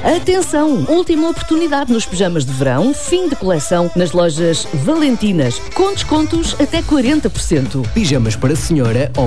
Atenção! Última oportunidade nos pijamas de verão, fim de coleção, nas lojas Valentinas, com descontos até 40%. Pijamas para senhora